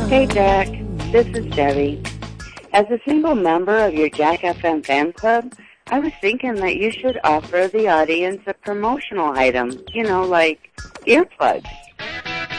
Hey, Jack. This is Debbie. As a single member of your Jack FM fan club, I was thinking that you should offer the audience a promotional item, like earplugs.